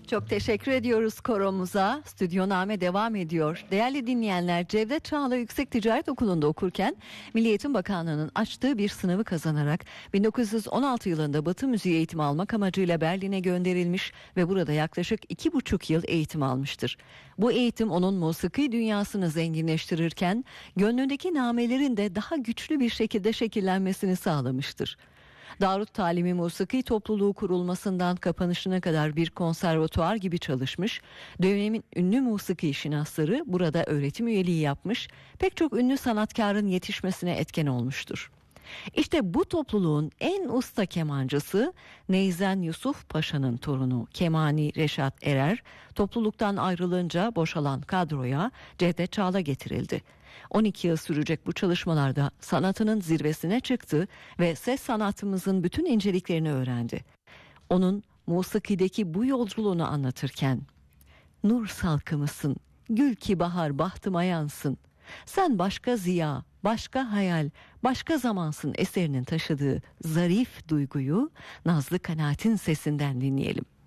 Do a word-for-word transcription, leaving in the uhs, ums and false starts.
Çok teşekkür ediyoruz koromuza. Stüdyoname devam ediyor. Değerli dinleyenler, Cevdet Çağla Yüksek Ticaret Okulu'nda okurken Milli Eğitim Bakanlığı'nın açtığı bir sınavı kazanarak bin dokuz yüz on altı yılında Batı müziği eğitimi almak amacıyla Berlin'e gönderilmiş ve burada yaklaşık iki buçuk yıl eğitim almıştır. Bu eğitim onun musiki dünyasını zenginleştirirken gönlündeki namelerin de daha güçlü bir şekilde şekillenmesini sağlamıştır. Darut Talimi Musiki Topluluğu kurulmasından kapanışına kadar bir konservatuar gibi çalışmış, dönemin ünlü musiki şinasları burada öğretim üyeliği yapmış, pek çok ünlü sanatkarın yetişmesine etken olmuştur. İşte bu topluluğun en usta kemancısı Neyzen Yusuf Paşa'nın torunu Kemani Reşat Erer, topluluktan ayrılınca boşalan kadroya Cevdet Çağla getirildi. on iki yıl sürecek bu çalışmalarda sanatının zirvesine çıktı ve ses sanatımızın bütün inceliklerini öğrendi. Onun musikideki bu yolculuğunu anlatırken, "Nur salkımısın, gül ki bahar bahtıma yansın. Sen başka ziya, başka hayal, başka zamansın" eserinin taşıdığı zarif duyguyu Nazlı Kanaat'in sesinden dinleyelim.